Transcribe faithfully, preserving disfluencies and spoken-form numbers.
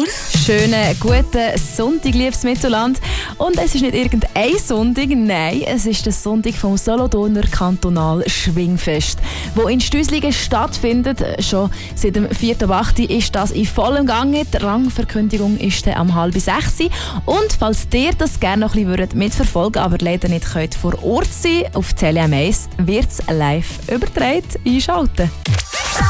Schönen guten Sonntag, liebes Mittelland. Und es ist nicht irgendein Sonntag, nein, es ist der Sonntag vom Solothurner Kantonal Schwingfest, wo in Stüslingen stattfindet. Schon seit dem vierten achten ist das in vollem Gange. Die Rangverkündigung ist dann am halb sechs. Und falls ihr das gerne noch ein bisschen mitverfolgen würdet, aber leider nicht könnt vor Ort sein, auf Tele M eins wird es live übertragen. Einschalten.